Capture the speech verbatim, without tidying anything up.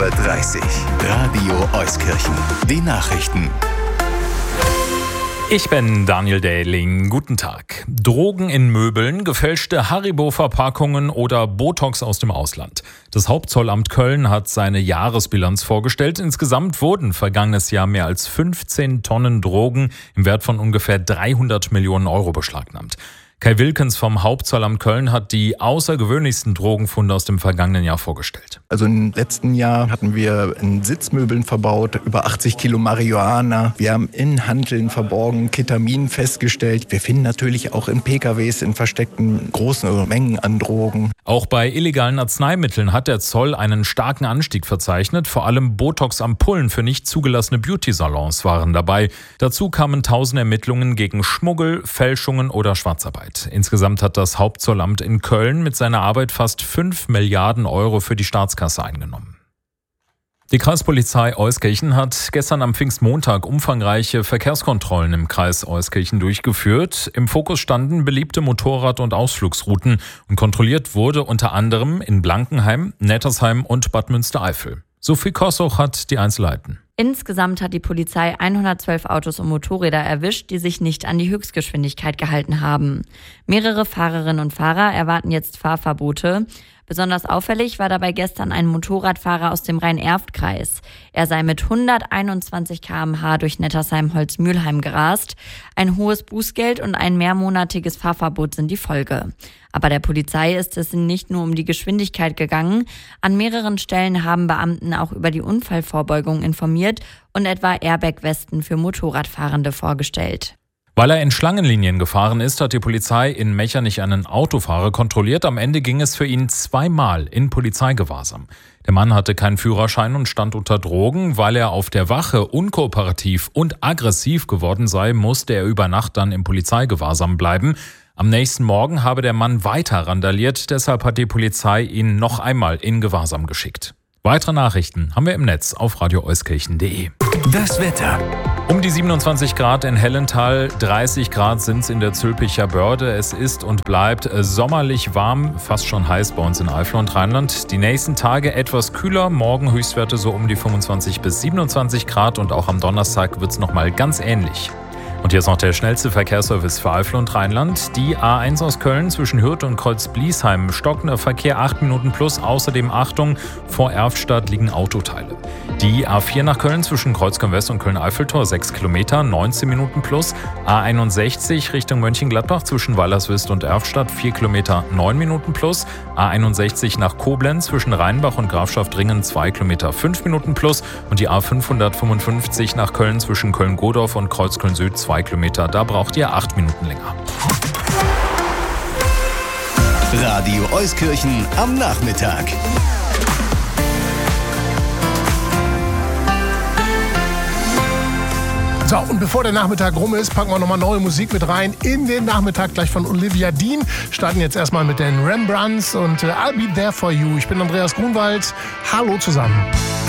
Uhr dreißig. Radio Euskirchen. Die Nachrichten. Ich bin Daniel Dähling. Guten Tag. Drogen in Möbeln, gefälschte Haribo-Verpackungen oder Botox aus dem Ausland. Das Hauptzollamt Köln hat seine Jahresbilanz vorgestellt. Insgesamt wurden vergangenes Jahr mehr als fünfzehn Tonnen Drogen im Wert von ungefähr dreihundert Millionen Euro beschlagnahmt. Kai Wilkens vom Hauptzollamt Köln hat die außergewöhnlichsten Drogenfunde aus dem vergangenen Jahr vorgestellt. Also im letzten Jahr hatten wir in Sitzmöbeln verbaut, über achtzig Kilo Marihuana. Wir haben in Hanteln verborgen Ketamin festgestellt. Wir finden natürlich auch in P K Ws in versteckten großen Mengen an Drogen. Auch bei illegalen Arzneimitteln hat der Zoll einen starken Anstieg verzeichnet. Vor allem Botox-Ampullen für nicht zugelassene Beauty-Salons waren dabei. Dazu kamen tausend Ermittlungen gegen Schmuggel, Fälschungen oder Schwarzarbeit. Insgesamt hat das Hauptzollamt in Köln mit seiner Arbeit fast fünf Milliarden Euro für die Staatskasse eingenommen. Die Kreispolizei Euskirchen hat gestern am Pfingstmontag umfangreiche Verkehrskontrollen im Kreis Euskirchen durchgeführt. Im Fokus standen beliebte Motorrad- und Ausflugsrouten und kontrolliert wurde unter anderem in Blankenheim, Nettersheim und Bad Münstereifel. Sophie Kossoch hat die Einzelheiten. Insgesamt hat die Polizei hundertzwölf Autos und Motorräder erwischt, die sich nicht an die Höchstgeschwindigkeit gehalten haben. Mehrere Fahrerinnen und Fahrer erwarten jetzt Fahrverbote. Besonders auffällig war dabei gestern ein Motorradfahrer aus dem Rhein-Erft-Kreis. Er sei mit hunderteinundzwanzig Kilometer pro Stunde durch Nettersheim-Holzmülheim gerast. Ein hohes Bußgeld und ein mehrmonatiges Fahrverbot sind die Folge. Aber der Polizei ist es nicht nur um die Geschwindigkeit gegangen. An mehreren Stellen haben Beamten auch über die Unfallvorbeugung informiert und etwa Airbag-Westen für Motorradfahrende vorgestellt. Weil er in Schlangenlinien gefahren ist, hat die Polizei in Mechernich einen Autofahrer kontrolliert. Am Ende ging es für ihn zweimal in Polizeigewahrsam. Der Mann hatte keinen Führerschein und stand unter Drogen. Weil er auf der Wache unkooperativ und aggressiv geworden sei, musste er über Nacht dann im Polizeigewahrsam bleiben. Am nächsten Morgen habe der Mann weiter randaliert. Deshalb hat die Polizei ihn noch einmal in Gewahrsam geschickt. Weitere Nachrichten haben wir im Netz auf radio euskirchen punkt de. Das Wetter. Um die siebenundzwanzig Grad in Hellental, dreißig Grad sind es in der Zülpicher Börde. Es ist und bleibt sommerlich warm, fast schon heiß bei uns in Eifel und Rheinland. Die nächsten Tage etwas kühler, morgen Höchstwerte so um die fünfundzwanzig bis siebenundzwanzig Grad und auch am Donnerstag wird es nochmal ganz ähnlich. Und hier ist noch der schnellste Verkehrsservice für Eifel und Rheinland. Die A eins aus Köln zwischen Hürth und Kreuz-Bliesheim. Stockender Verkehr acht Minuten plus. Außerdem Achtung, vor Erftstadt liegen Autoteile. Die A vier nach Köln zwischen Kreuzkirchen-West und Köln-Eiffeltor sechs Kilometer, neunzehn Minuten plus. A einundsechzig Richtung Mönchengladbach zwischen Weilerswist und Erftstadt vier Kilometer, neun Minuten plus. A einundsechzig nach Koblenz zwischen Rheinbach und Grafschaft-Ringen zwei Kilometer, fünf Minuten plus. Und die A fünfhundertfünfundfünfzig nach Köln zwischen Köln-Godorf und Kreuzköln-Süd zwei Kilometer, da braucht ihr acht Minuten länger. Radio Euskirchen am Nachmittag. So, und bevor der Nachmittag rum ist, packen wir nochmal neue Musik mit rein in den Nachmittag gleich von Olivia Dean. Starten jetzt erstmal mit den Rembrandts und äh, I'll Be There For You. Ich bin Andreas Grunwald. Hallo zusammen.